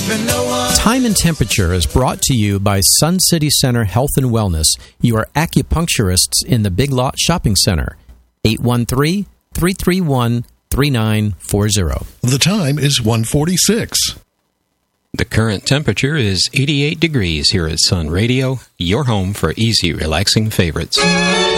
and no one. Time and Temperature is brought to you by Sun City Center Health and Wellness, your acupuncturists in the Big Lot Shopping Center. 813-331-3940. The time is 1:46. The current temperature is 88 degrees here at Sun Radio, your home for easy, relaxing favorites.